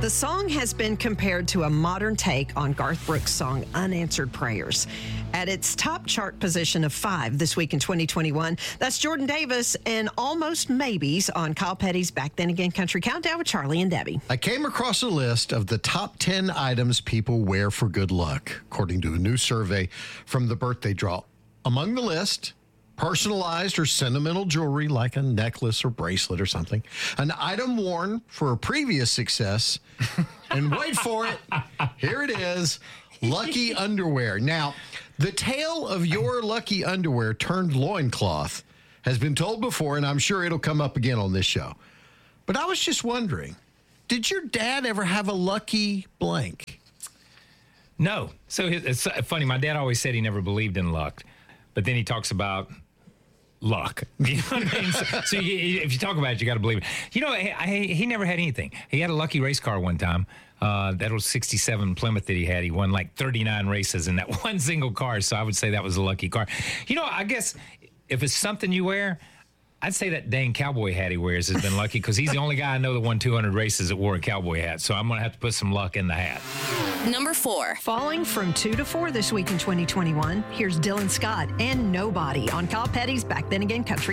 The song has been compared to a modern take on Garth Brooks' song Unanswered Prayers. At its top chart position of 5 this week in 2021, that's Jordan Davis and Almost Maybes on Kyle Petty's Back Then Again Country Countdown with Charlie and Debbie. I came across a list of the top 10 items people wear for good luck, according to a new survey from the Birthday Draw. Among the list, personalized or sentimental jewelry like a necklace or bracelet or something, an item worn for a previous success, and wait for it, here it is, lucky underwear. Now, the tale of your lucky underwear turned loincloth has been told before, and I'm sure it'll come up again on this show. But I was just wondering, did your dad ever have a lucky blank? No. So it's funny. My dad always said he never believed in luck, but then he talks about luck. You know what I mean? So if you talk about it, you got to believe it. You know, he never had anything. He had a lucky race car one time. That was 67 Plymouth that he had. He won like 39 races in that one single car. So I would say that was a lucky car. You know, I guess if it's something you wear, I'd say that dang cowboy hat he wears has been lucky because he's the only guy I know that won 200 races that wore a cowboy hat. So I'm going to have to put some luck in the hat. Number 4. Falling from 2 to 4 this week in 2021, here's Dylan Scott and Nobody on Kyle Petty's Back Then Again Country